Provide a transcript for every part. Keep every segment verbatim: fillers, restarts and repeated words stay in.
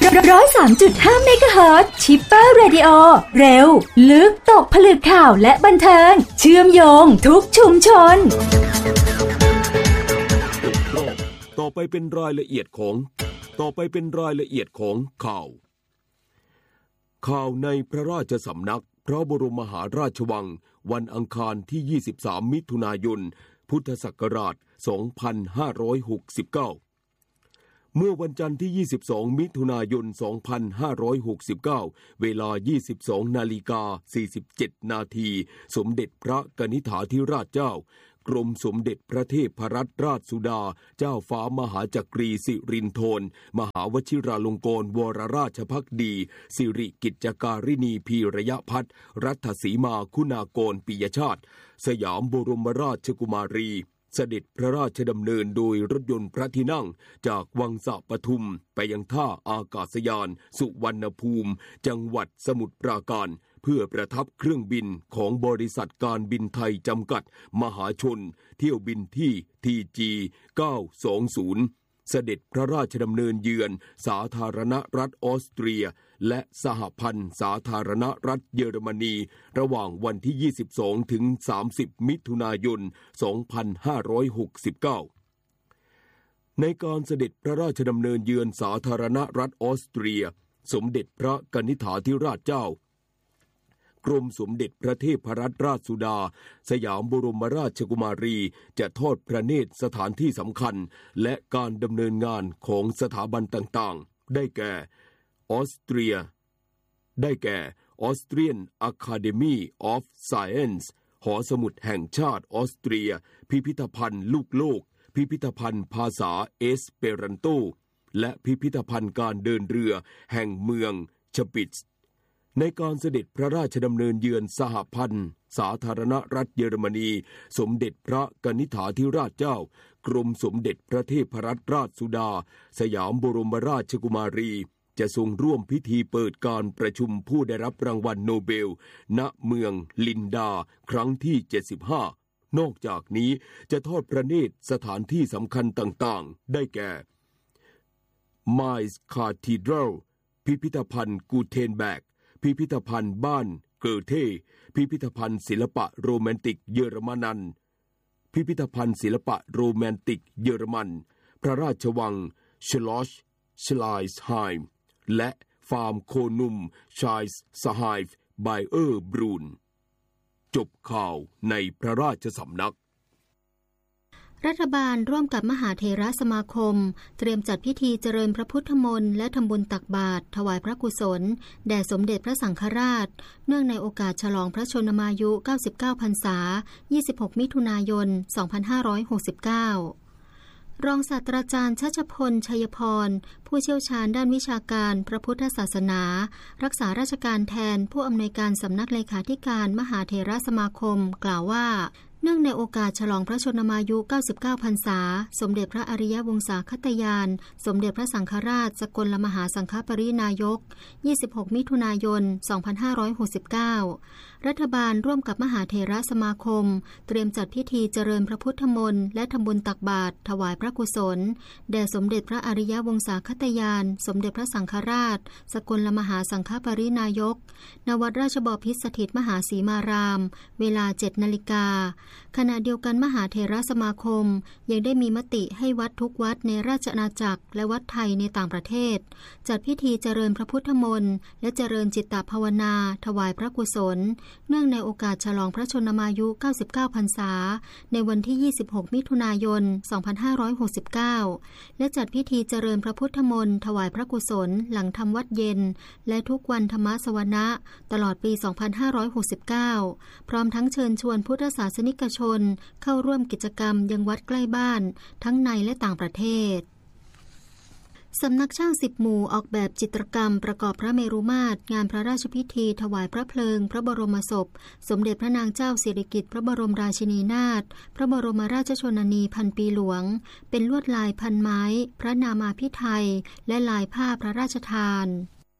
ร้อยสามจุดห้าเมกะเฮิรตซ์ชิปเปอร์เรดิโอเร็วลึกตกผลึกข่าวและบันเทิงเชื่อมโยงทุกชุมชนต่อไปเป็นรายละเอียดของต่อไปเป็นรายละเอียดของข่าวข่าวในพระราชสำนักพระบรมมหาราชวังวันอังคารที่ยี่สิบสามมิถุนายนพุทธศักราชสองพันห้าร้อยหกสิบเก้าเมื่อวันจันทร์ที่ยี่สิบสองมิถุนายนสองพันห้าร้อยหกสิบเก้าเวลา ยี่สิบสองนาฬิกาสี่สิบเจ็ดนาทีสมเด็จพระกนิษฐาธิราชเจ้ากรมสมเด็จพระเทพรัตนราชสุดาเจ้าฟ้ามหาจักรีสิรินธรมหาวชิราลงกรณวรราชภักดีสิริกิจจการินีพีระยะพัฒน์รัฐสีมาคุณากรปิยชาติสยามบรมราชกุมารีเสด็จพระราชดำเนินโดยรถยนต์พระที่นั่งจากวังสะปทุมไปยังท่าอากาศยานสุวรรณภูมิจังหวัดสมุทรปราการเพื่อประทับเครื่องบินของบริษัทการบินไทยจำกัดมหาชนเที่ยวบินที่ ที จี เก้าสองศูนย์ เสด็จพระราชดำเนินเยือนสาธารณรัฐออสเตรียและสหพันธ์สาธารณรัฐเยอรมนีระหว่างวันที่ ยี่สิบสองถึงสามสิบ มิถุนายน สองพันห้าร้อยหกสิบเก้า ในการเสด็จพระราชดำเนินเยือนสาธารณรัฐออสเตรียสมเด็จพระกนิษฐาธิราชเจ้ากรมสมเด็จพระเทพรัตนราชสุดาสยามบรมราชกุมารีจะทอดพระเนตรสถานที่สำคัญและการดำเนินงานของสถาบันต่างๆได้แก่ออสเตรียได้แก่ Austrian Academy of Science หอสมุดแห่งชาติออสเตรียพิพิธภัณฑ์ลูกโลกพิพิธภัณฑ์ภาษาเอสเปรันโตและพิพิธภัณฑ์การเดินเรือแห่งเมืองชปิตซ์ในการเสด็จพระราชดำเนินเยือนสหพันธ์สาธารณรัฐเยอรมนีสมเด็จพระกนิษฐาธิราชเจ้ากรมสมเด็จพระเทพรัตนราชสุดาสยามบรมราชกุมารีจะทรงร่วมพิธีเปิดการประชุมผู้ได้รับรางวัลโนเบลณเมืองลินดาครั้งที่เจ็ดสิบห้านอกจากนี้จะทอดพระเนตรสถานที่สำคัญต่างๆได้แก่ Mainz Cathedral พิพิธภัณฑ์กูเทนแบกพิพิธภัณฑ์บ้านเกอเทพิพิธภัณฑ์ศิลปะโรแมนติกเยอรมนันพิพิธภัณฑ์ศิลปะโรแมนติกเยอรมันพระราชวังชลอชชไลส์ไฮม์และฟาร์มโคนุมชายส์สไฮฟ์ไบเออร์บรูนจบข่าวในพระราชสำนักรัฐบาลร่วมกับมหาเถรสมาคมเตรียมจัดพิธีเจริญพระพุทธมนต์และทำบุญตักบาตรถวายพระกุศลแด่สมเด็จพระสังฆราชเนื่องในโอกาสฉลองพระชนมายุเก้าสิบเก้าพรรษายี่สิบหกมิถุนายนสองพันห้าร้อยหกสิบเก้ารองศาสตราจารย์ชัชพลชัยพรผู้เชี่ยวชาญด้านวิชาการพระพุทธศาสนารักษาราชการแทนผู้อำนวยการสำนักเลขาธิการมหาเถรสมาคมกล่าวว่าเนื่องในโอกาสฉลองพระชนมายุเก้าสิบเก้าพรรษาสมเด็จพระอริยวงศาคตยานสมเด็จพระสังฆราชสกลมหาสังฆปรินายกยี่สิบหกมิถุนายนสองพันห้าร้อยหกสิบเก้ารัฐบาลร่วมกับมหาเถรสมาคมเตรียมจัดพิธีเจริญพระพุทธมนต์และทำบุญตักบาตรถวายพระกุศลแด่สมเด็จพระอริยวงศาคตยานสมเด็จพระสังฆราชสกลมหาสังฆปรินายกณวัดราชบพิตรสถิตมหาสีมารามเวลา เจ็ดนาฬิกาขณะเดียวกันมหาเถรสมาคมยังได้มีมติให้วัดทุกวัดในราชอาณาจักรและวัดไทยในต่างประเทศจัดพิธีเจริญพระพุทธมนต์และเจริญจิตตภาวนาถวายพระกุศลเนื่องในโอกาสฉลองพระชนมายุเก้าสิบเก้าพรรษาในวันที่ยี่สิบหกมิถุนายนสองพันห้าร้อยหกสิบเก้าและจัดพิธีเจริญพระพุทธมนต์ถวายพระกุศลหลังทำวัดเย็นและทุกวันธรรมสวนะตลอดปีสองพันห้าร้อยหกสิบเก้าพร้อมทั้งเชิญชวนพุทธศาสนิกชนเข้าร่วมกิจกรรมยังวัดใกล้บ้านทั้งในและต่างประเทศสำนักช่างสิบหมู่ออกแบบจิตรกรรมประกอบพระเมรุมาตรงานพระราชพิธีถวายพระเพลิงพระบรมศพสมเด็จพระนางเจ้าสิริกิติ์พระบรมราชินีนาถพระบรมราชชนนีพันปีหลวงเป็นลวดลายพันไม้พระนามาภิไธยและลายผ้าพระราชทาน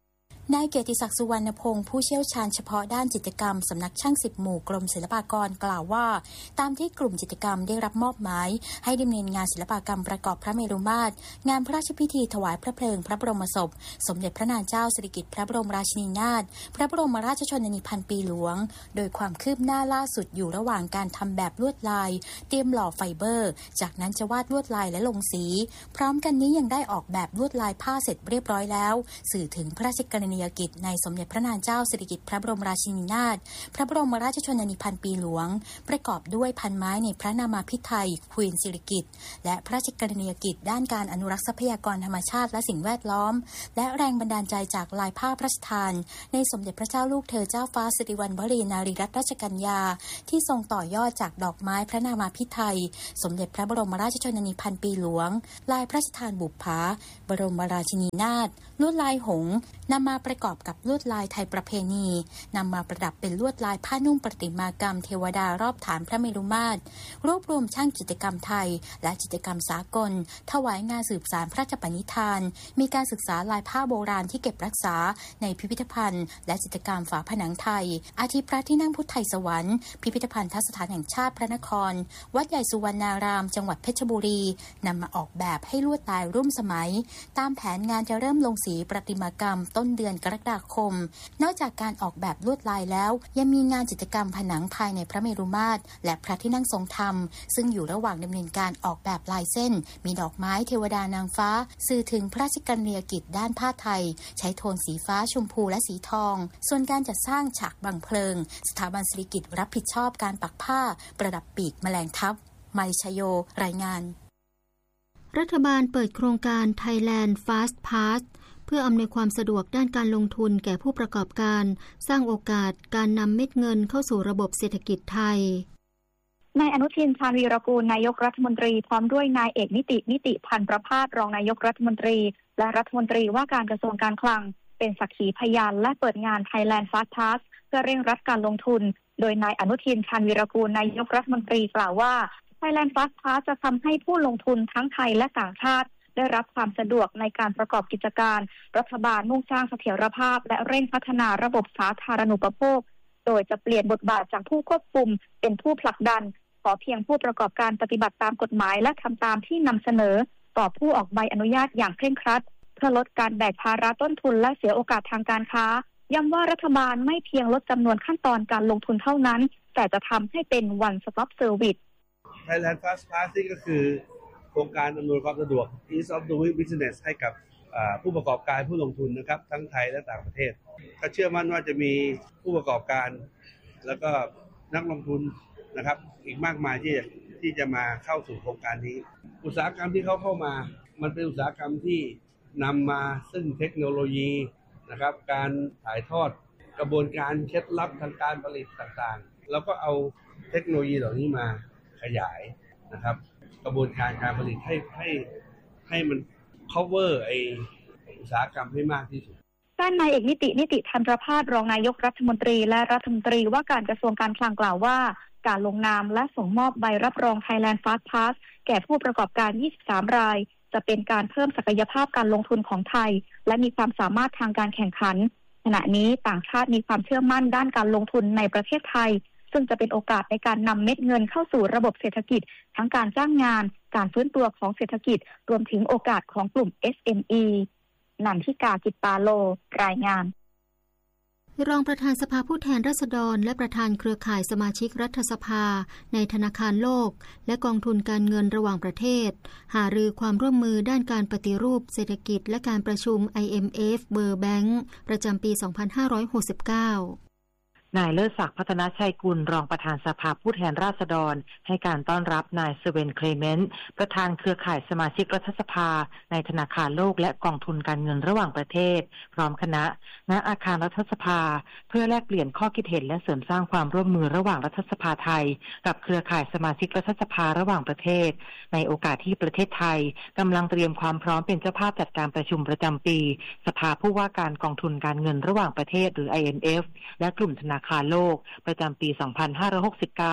นายเกียรติศักดิ์สุวรรณพงศ์ผู้เชี่ยวชาญเฉพาะด้านจิตรกรรมสำนักช่างสิบหมู่กรมศิลปากรกล่าวว่าตามที่กลุ่มจิตรกรรมได้รับมอบหมายให้ดำเนินงานศิลปกรรมประกอบพระเมรุมาตรงานพระราชพิธีถวายพระเพลิงพระบรมศพสมเด็จพระนางเจ้าสิริกิติ์พระบรมราชินีนาถพระบรมราชชนนีพันปีหลวงโดยความคืบหน้าล่าสุดอยู่ระหว่างการทำแบบลวดลายเตรียมหล่อไฟเบอร์จากนั้นจะวาดลวดลายและลงสีพร้อมกันนี้ยังได้ออกแบบลวดลายผ้าเสร็จเรียบร้อยแล้วสื่อถึงพระราชกรณียกิจในสมเด็จพระนางเจ้าสิริกิติ์พระบรมราชินีนาถพระบรมราชชนนีพันปีหลวงประกอบด้วยพันไม้ในพระนามาภิไธยควีนสิริกิติ์และพระราชกรณียกิจด้านการอนุรักษ์ทรัพยากรธรรมชาติและสิ่งแวดล้อมและแรงบันดาลใจจากลายผ้าพระราชทานในสมเด็จพระเจ้าลูกเธอเจ้าฟ้าสิริวัณวรีนารีรัตนราชกัญญาที่ทรงต่อยอดจากดอกไม้พระนามาภิไธยสมเด็จพระบรมราชชนนีพันปีหลวงลายพระราชทานบุปผาบรมราชินีนาถลวดลายหงส์นำมาประกอบกับลวดลายไทยประเพณีนำมาประดับเป็นลวดลายผ้านุ่งประติมากรรมเทวดารอบฐานพระเมรุมาตรรวบรวมช่างจิตรกรรมไทยและจิตรกรรมสากลถวายงานสืบสานพระราชปณิธานมีการศึกษาลายผ้าโบราณที่เก็บรักษาในพิพิธภัณฑ์และจิตรกรรมฝาผนังไทยอาทิพระที่นั่งพุทธไทยสวรรค์พิพิธภัณฑสถานแห่งชาติพระนครวัดใหญ่สุวรรณารามจังหวัดเพชรบุรีนำมาออกแบบให้ลวดลายร่วมสมัยตามแผนงานจะเริ่มลงสีประติมากรรมต้นเดือนกรกฎาคมนอกจากการออกแบบลวดลายแล้วยังมีงานจิตรกรรมผนังภายในพระเมรุมาตรและพระที่นั่งทรงธรรมซึ่งอยู่ระหว่างดำเนินการออกแบบลายเส้นมีดอกไม้เทวดานางฟ้าสื่อถึงพระราชกรณียกิจด้านผ้าไทยใช้โทนสีฟ้าชมพูและสีทองส่วนการจัดสร้างฉากบังเพลิงสถาบันสิริกิติ์รับผิดชอบการปักผ้าประดับปีกแมลงทับมาริชโยรายงานรัฐบาลเปิดโครงการ Thailand Fast Pass เพื่ออำนวยความสะดวกด้านการลงทุนแก่ผู้ประกอบการสร้างโอกาสการนำเม็ดเงินเข้าสู่ระบบเศรษฐกิจไทยนายอนุทินชาญวีรกูลนายกรัฐมนตรีพร้อมด้วยนายเอกนิตินิติพันธ์ประภาสรองนายกรัฐมนตรีและรัฐมนตรีว่าการกระทรวงการคลังเป็นสักขีพยานและเปิดงาน Thailand Fast Pass เพื่อเร่งรัดการลงทุนโดยนายอนุทินชาญวีรกูลนายกรัฐมนตรีกล่าวว่า Thailand Fast Pass จะทำให้ผู้ลงทุนทั้งไทยและต่างชาติได้รับความสะดวกในการประกอบกิจการรัฐบาลมุ่งสร้างเสถียรภาพและเร่งพัฒนาระบบสาธารณูปโภคโดยจะเปลี่ยนบทบาทจากผู้ควบคุมเป็นผู้ผลักดันขอเพียงผู้ประกอบการปฏิบัติตามกฎหมายและทำตามที่นำเสนอต่อผู้ออกใบอนุญาตอย่างเคร่งครัดเพื่อลดการแบกภาระต้นทุนและเสียโอกาสทางการค้าย้ำว่ารัฐบาลไม่เพียงลดจำนวนขั้นตอนการลงทุนเท่านั้นแต่จะทำให้เป็น one stop service Thailand Fast Pass นี่ก็คือโครงการอำนวยความสะดวก Ease of Doing Business ให้กับผู้ประกอบการผู้ลงทุนนะครับทั้งไทยและต่างประเทศก็เชื่อมั่นว่าจะมีผู้ประกอบการแล้วก็นักลงทุนนะครับอีกมากมายที่ที่จะมาเข้าสู่โครงการนี้อุตสาหกรรมที่เขาเข้ามามันเป็นอุตสาหกรรมที่นำมาซึ่งเทคโนโลยีนะครับการถ่ายทอดกระบวนการเคล็ดลับทางการผลิตต่างๆแล้วก็เอาเทคโนโลยีเหล่านี้มาขยายนะครับกระบวนการการผลิตให้ให้ให้มัน cover ไออุตสาหกรรมให้มากที่สุดด้านนายเอกนิตินิติพันธ์ประภาสรองนายกรัฐมนตรีและรัฐมนตรีว่าการกระทรวงการคลังกล่าวว่าการลงนามและส่งมอบใบรับรอง Thailand Fast Pass แก่ผู้ประกอบการยี่สิบสามรายจะเป็นการเพิ่มศักยภาพการลงทุนของไทยและมีความสามารถทางการแข่งขันขณะนี้ต่างชาติมีความเชื่อมั่นด้านการลงทุนในประเทศไทยซึ่งจะเป็นโอกาสในการนำเม็ดเงินเข้าสู่ระบบเศรษฐกิจทั้งการจ้างงานการฟื้นตัวของเศรษฐกิจรวมถึงโอกาสของกลุ่ม เอส เอ็ม อี นันทิกาจิตปาโลรายงานรองประธานสภาผู้แทนราษฎรและประธานเครือข่ายสมาชิกรัฐสภาในธนาคารโลกและกองทุนการเงินระหว่างประเทศหารือความร่วมมือด้านการปฏิรูปเศรษฐกิจและการประชุม ไอ เอ็ม เอฟ World Bank ประจำปี สองพันห้าร้อยหกสิบเก้านายเลิศศักดิ์พัฒนชัยกุลรองประธานสภาผู้แทนราษฎรให้การต้อนรับนายเซเวนเคลเมนต์ประธานเครือข่ายสมาชิกรัฐสภาในธนาคารโลกและกองทุนการเงินระหว่างประเทศพร้อมคณะณอาคารรัฐสภาเพื่อแลกเปลี่ยนข้อคิดเห็นและเสริมสร้างความร่วมมือระหว่างรัฐสภาไทยกับเครือข่ายสมาชิกรัฐสภาระหว่างประเทศในโอกาสที่ประเทศไทยกำลังเตรียมความพร้อมเป็นเจ้าภาพจัดการประชุมประจำปีสภาผู้ว่าการกองทุนการเงินระหว่างประเทศหรือ ไอ เอ็ม เอฟ และกลุ่มธนาคารโลกประจำปี สองพันห้าร้อยหกสิบเก้า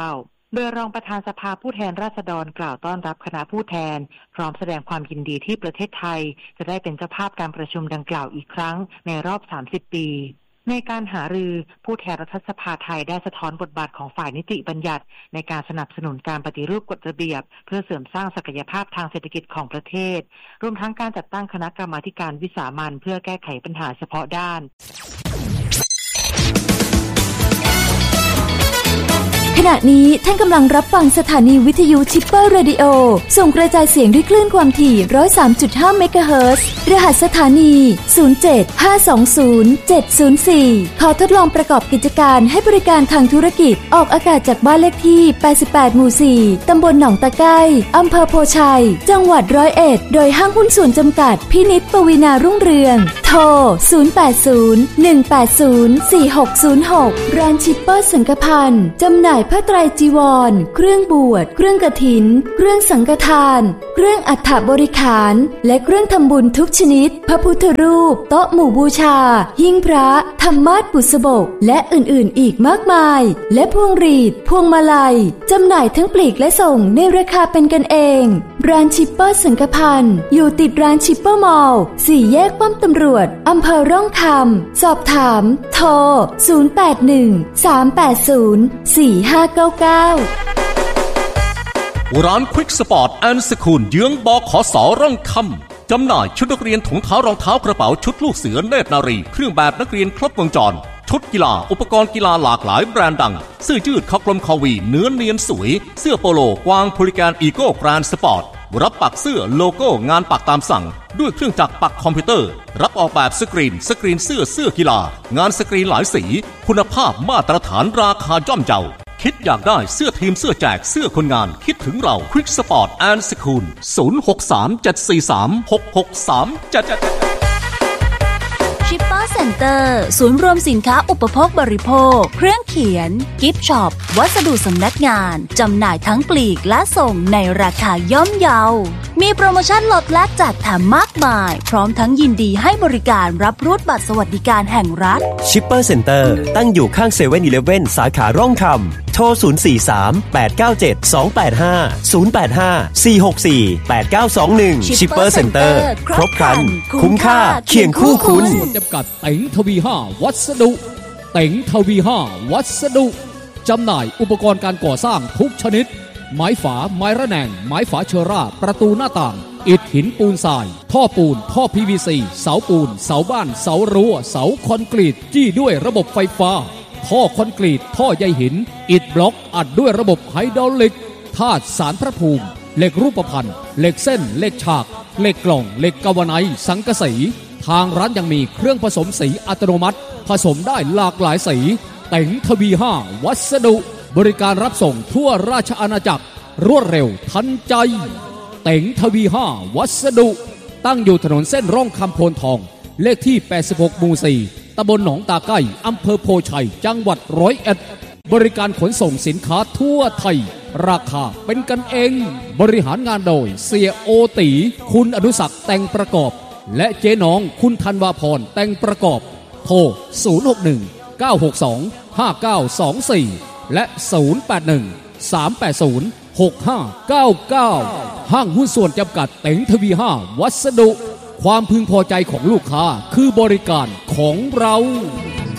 โดยรองประธานสภาผู้แทนราษฎรกล่าวต้อนรับคณะผู้แทนพร้อมแสดงความยินดีที่ประเทศไทยจะได้เป็นเจ้าภาพการประชุมดังกล่าวอีกครั้งในรอบสามสิบปีในการหารือผู้แทนรัฐสภาไทยได้สะท้อนบทบาทของฝ่ายนิติบัญญัติในการสนับสนุนการปฏิรูปกฎระเบียบเพื่อเสริมสร้างศักยภาพทางเศรษฐกิจของประเทศรวมทั้งการจัดตั้งคณะกรรมาธิการวิสามัญเพื่อแก้ไขปัญหาเฉพาะด้านขณะนี้ท่านกำลังรับฟังสถานีวิทยุชิปเปอร์เรดิโอส่งกระจายเสียงด้วยคลื่นความถี่ หนึ่งร้อยสามจุดห้า เมกะเฮิรตซ์รหัสสถานี ศูนย์ เจ็ด ห้า สอง ศูนย์ เจ็ด ศูนย์ สี่ ขอทดลองประกอบกิจการให้บริการทางธุรกิจออกอากาศจากบ้านเลขที่ แปดสิบแปด หมู่ สี่ ตำบลหนองตะไคร้อำเภอโพชัยจังหวัดร้อยเอ็ดโดยห้างหุ้นส่วนจำกัดพินิจปวีณารุ่งเรืองโทร ศูนย์ แปด ศูนย์ หนึ่ง แปด ศูนย์ สี่ หก ศูนย์ หก ร้านชิปเปอร์สังฆพันธ์จำหน่ายผ้าไตรจีวรเครื่องบวชเครื่องกฐินเครื่องสังฆทานเครื่องอัฐบริขารและเครื่องทำบุญทุกชนิดพระพุทธรูปโต๊ะหมู่บูชาหิ้งพระธรรมาสน์บุษบกและอื่นๆอีกมากมายและพวงหรีดพวงมาลัยจำหน่ายทั้งปลีกและส่งในราคาเป็นกันเองร้านชิปเปอร์สังฆพันธ์อยู่ติดร้านชิปเปอร์มอลล์สี่แยกป้อมตำรวจอำเภอร่องคำสอบถามโทรศูนย์ แปด หนึ่ง สาม แปด ศูนย์ สี่ ห้า เก้า เก้าร้าน Quick Sport and School เยื้องบขสร่องคำจำหน่ายชุดนักเรียนถุงเท้ารองเท้ากระเป๋าชุดลูกเสือเนตรนารีเครื่องแบบนักเรียนครบวงจรชุดกีฬาอุปกรณ์กีฬาหลากหลายแบรนด์ดังเสื้อยืดคอกลมคอวีเนื้อเนียนสวยเสื้อโปโลกวางพูลิแกนอีโก้แกรนด์สปอร์ตรับปักเสื้อโลโก้งานปักตามสั่งด้วยเครื่องจักรปักคอมพิวเตอร์รับออกแบบสกรีนสกรีนเสื้อเสื้อกีฬางานสกรีนหลายสีคุณภาพมาตรฐานราคาย่อมเยาคิดอยากได้เสื้อทีมเสื้อแจกเสื้อคนงานคิดถึงเรา Quick Sport and School ศูนย์ หก สาม เจ็ด สี่ สาม หก หก สาม เจ็ดชิปเปอร์เซ็นเตอร์ศูนย์รวมสินค้าอุปโภคบริโภคเครื่องเขียนกิฟต์ช็อปวัสดุสำนักงานจำหน่ายทั้งปลีกและส่งในราคาย่อมเยามีโปรโมชั่นลดและจัดแถมมากมายพร้อมทั้งยินดีให้บริการรับรูดบัตรสวัสดิการแห่งรัฐชิปเปอร์เซ็นเตอร์ตั้งอยู่ข้างเซเว่นอีเลฟเว่นสาขาร่องคำโทรศูนย์ สี่ สาม แปด เก้า เจ็ด สอง แปด ห้า ศูนย์ แปด ห้า สี่ หก สี่ แปด เก้า สอง หนึ่งชิปเปอร์เซ็นเตอร์ครบครันคุ้มค่าเคียงคู่คุณจำกัดเต็งทวีห้าวัสดุเต็งทวีห้าวัสดุจำหน่ายอุปกรณ์การก่อสร้างทุกชนิดไม้ฝาไม้ระแนงไม้ฝาเชอร่าประตูหน้าต่างอิฐหินปูนทรายท่อปูนท่อ พี วี ซี เสาปูนเสาบ้านเสารั้วเสาคอนกรีตจี้ด้วยระบบไฟฟ้าท่อคอนกรีตท่อใยหินอิฐบล็อกอัดด้วยระบบไฮดรอลิกธาตุสารพระภูมิเหล็กรูปพรรณเหล็กเส้นเหล็กฉากเหล็กกล่องเหล็กกาวไนซ์สังกะสีทางร้านยังมีเครื่องผสมสีอัตโนมัติผสมได้หลากหลายสีเต็งทวีห้าวัสดุบริการรับส่งทั่วราชอาณาจักรรวดเร็วทันใจเต็งทวีห้าวัสดุตั้งอยู่ถนนเส้นร่องคำโพนทองเลขที่แปดสิบหกหมู่สี่ตำบลหนองตาไก้อำเภอโพชัยจังหวัดร้อยเอ็ดบริการขนส่งสินค้าทั่วไทยราคาเป็นกันเองบริหารงานโดยเสียโอตีคุณอนุศักดิ์แต่งประกอบและเจ๊น้องคุณธันวาพรแต่งประกอบโทรศูนย์ หก หนึ่ง เก้า หก สอง ห้า เก้า สอง สี่และศูนย์ แปด หนึ่ง สาม แปด ศูนย์ หก ห้า เก้า เก้าห้างหุ้นส่วนจำกัดเต็งทวีห้าวัสดุความพึงพอใจของลูกค้าคือบริการของเรา